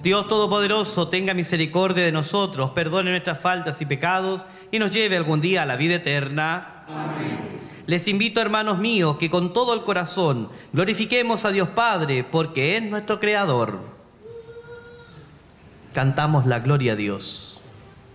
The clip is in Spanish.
Dios Todopoderoso, tenga misericordia de nosotros, perdone nuestras faltas y pecados y nos lleve algún día a la vida eterna. Amén. Les invito, hermanos míos, que con todo el corazón glorifiquemos a Dios Padre, porque es nuestro Creador. Cantamos la gloria a Dios.